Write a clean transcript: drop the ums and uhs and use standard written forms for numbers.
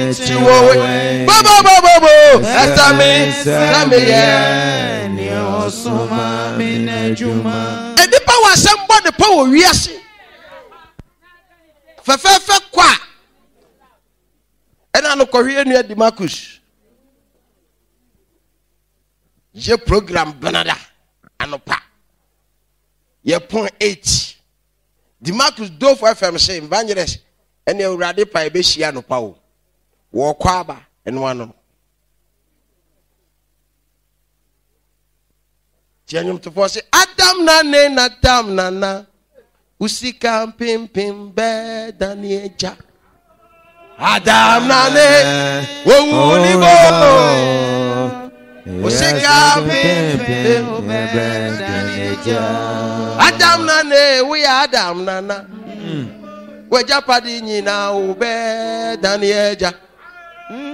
Babo, Estame, yeah, near Soma, Minajuma. And the power somebody power, yes. Fefe kwa. And I know Korean near Demarcus. Je program Banada, Anopa. Ye point 8. Demarcus do for FM saying, Vangelis, and you ready by Bessiano Pau. Walk and one. Genuine to force Adam Nana Usika Pim Be Danieja Adam Nane Usika Pim Be Danieja Adam Nane, we Adam Nana. We Japadi now, Be Danieja.